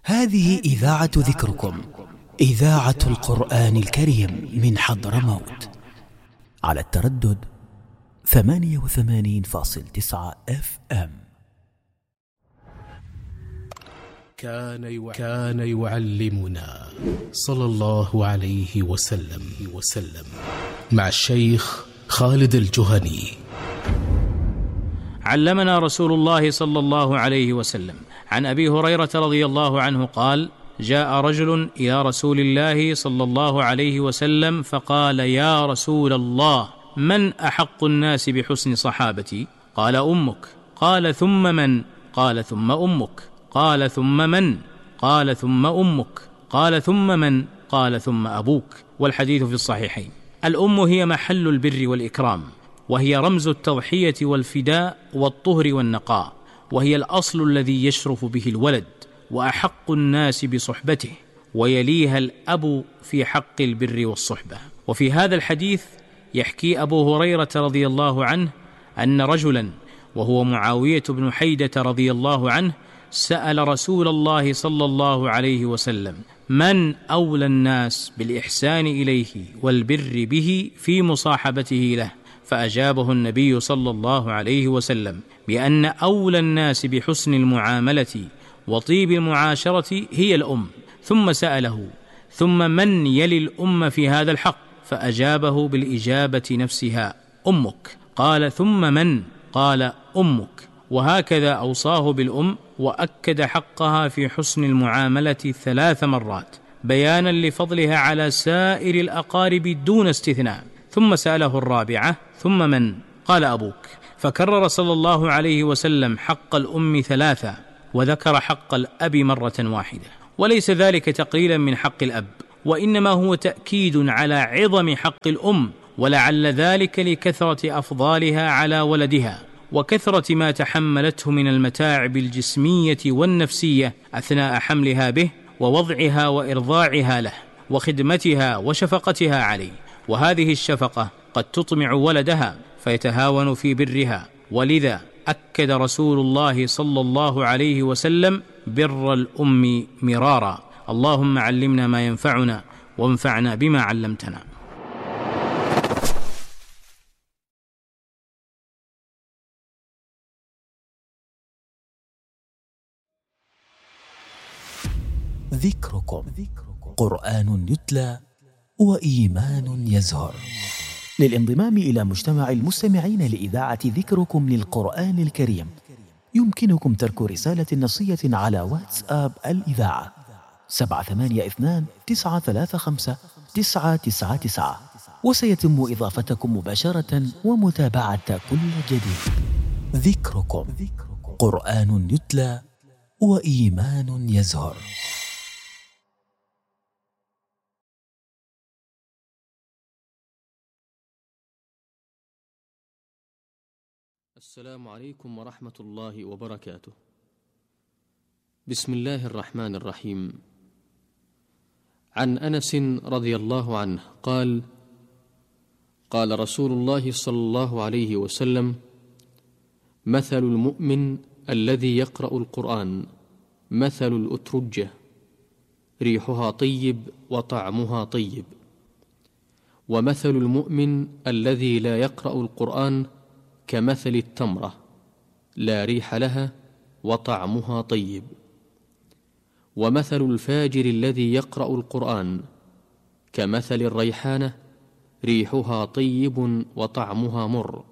هذه إذاعة ذكركم، إذاعة القرآن الكريم من حضرموت، على التردد 88.9 FM. كان يعلمنا صلى الله عليه وسلم مع الشيخ خالد الجهني. علمنا رسول الله صلى الله عليه وسلم عن أبي هريرة رضي الله عنه قال: جاء رجل إلى رسول الله صلى الله عليه وسلم فقال: يا رسول الله، من أحق الناس بحسن صحابتي؟ قال: أمك. قال: ثم من؟ قال: ثم أمك. قال: ثم من؟ قال: ثم أمك. قال: ثم من؟ قال: ثم أبوك. والحديث في الصحيحين. الأم هي محل البر والإكرام، وهي رمز التضحية والفداء والطهر والنقاء، وهي الأصل الذي يشرف به الولد، وأحق الناس بصحبته، ويليها الأب في حق البر والصحبة. وفي هذا الحديث يحكي أبو هريرة رضي الله عنه أن رجلا وهو معاوية بن حيدة رضي الله عنه سأل رسول الله صلى الله عليه وسلم: من أولى الناس بالإحسان إليه والبر به في مصاحبته له؟ فأجابه النبي صلى الله عليه وسلم بأن أولى الناس بحسن المعاملة وطيب المعاشرة هي الأم، ثم سأله: ثم من يلي الأم في هذا الحق؟ فأجابه بالإجابة نفسها: أمك. قال: ثم من؟ قال: أمك. وهكذا أوصاه بالأم، وأكد حقها في حسن المعاملة 3 مرات بيانا لفضلها على سائر الأقارب دون استثناء. ثم سأله الرابعة: ثم من؟ قال: أبوك. فكرر صلى الله عليه وسلم حق الأم 3، وذكر حق الأب مرة واحدة. وليس ذلك تقليلا من حق الأب، وإنما هو تأكيد على عظم حق الأم، ولعل ذلك لكثرة أفضالها على ولدها، وكثرة ما تحملته من المتاعب الجسمية والنفسية أثناء حملها به ووضعها وإرضاعها له وخدمتها وشفقتها عليه. وهذه الشفقة قد تطمع ولدها فيتهاون في برها، ولذا أكد رسول الله صلى الله عليه وسلم بر الأم مرارا. اللهم علمنا ما ينفعنا وانفعنا بما علمتنا. ذكركم، قرآن يتلى وإيمان يزهر. للانضمام إلى مجتمع المستمعين لإذاعة ذكركم للقرآن الكريم يمكنكم ترك رسالة نصية على واتساب الإذاعة 782-935-999، وسيتم إضافتكم مباشرة ومتابعة كل جديد. ذكركم، قرآن يتلى وإيمان يزهر. السلام عليكم ورحمة الله وبركاته. بسم الله الرحمن الرحيم. عن أنس رضي الله عنه قال: قال رسول الله صلى الله عليه وسلم: مثل المؤمن الذي يقرأ القرآن مثل الأترجة، ريحها طيب وطعمها طيب. ومثل المؤمن الذي لا يقرأ القرآن كمثل التمرة، لا ريح لها وطعمها طيب. ومثل الفاجر الذي يقرأ القرآن كمثل الريحانة، ريحها طيب وطعمها مر.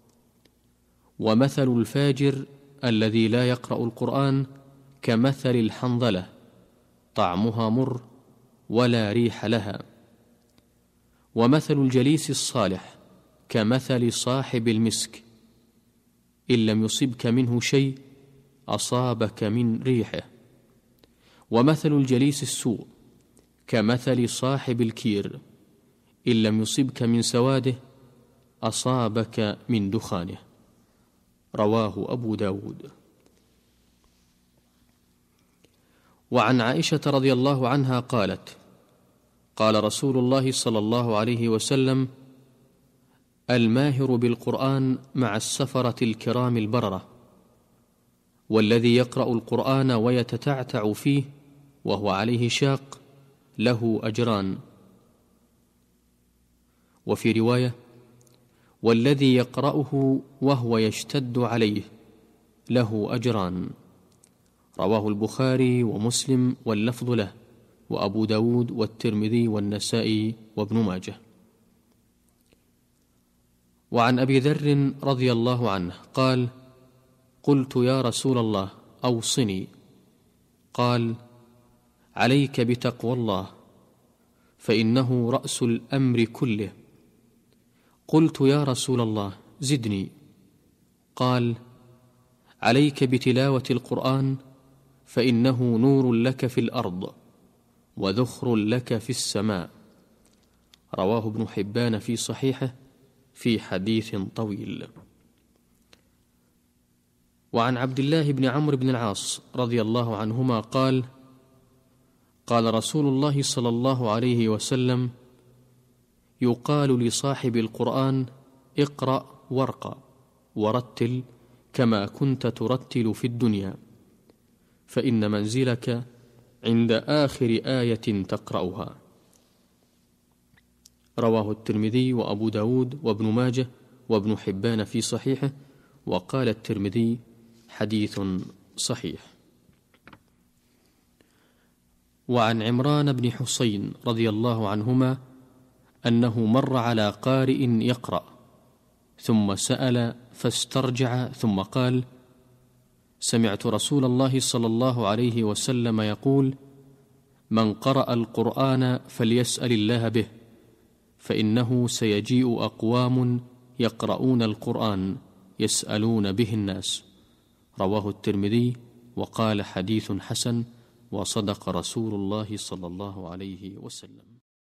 ومثل الفاجر الذي لا يقرأ القرآن كمثل الحنظلة، طعمها مر ولا ريح لها. ومثل الجليس الصالح كمثل صاحب المسك، إن لم يصبك منه شيء أصابك من ريحه. ومثل الجليس السوء كمثل صاحب الكير، إن لم يصبك من سواده أصابك من دخانه. رواه أبو داود. وعن عائشة رضي الله عنها قالت: قال رسول الله صلى الله عليه وسلم: الماهر بالقرآن مع السفرة الكرام البررة، والذي يقرأ القرآن ويتتعتع فيه وهو عليه شاق له أجران. وفي رواية: والذي يقرأه وهو يشتد عليه له أجران. رواه البخاري ومسلم واللفظ له، وأبو داود والترمذي والنسائي وابن ماجه. وعن أبي ذر رضي الله عنه قال: قلت يا رسول الله أوصني. قال: عليك بتقوى الله، فإنه رأس الأمر كله. قلت يا رسول الله زدني. قال: عليك بتلاوة القرآن، فإنه نور لك في الأرض وذخر لك في السماء. رواه ابن حبان في صحيحه في حديث طويل. وعن عبد الله بن عمرو بن العاص رضي الله عنهما قال: قال رسول الله صلى الله عليه وسلم: يقال لصاحب القرآن: اقرأ وارقى ورتل كما كنت ترتل في الدنيا، فإن منزلك عند آخر آية تقرأها. رواه الترمذي وأبو داود وابن ماجه وابن حبان في صحيحه، وقال الترمذي: حديث صحيح. وعن عمران بن حسين رضي الله عنهما أنه مر على قارئ يقرأ، ثم سأل فاسترجع، ثم قال: سمعت رسول الله صلى الله عليه وسلم يقول: من قرأ القرآن فليسأل الله به، فإنه سيجيء أقوام يقرؤون القرآن يسألون به الناس. رواه الترمذي وقال: حديث حسن، وصدق رسول الله صلى الله عليه وسلم.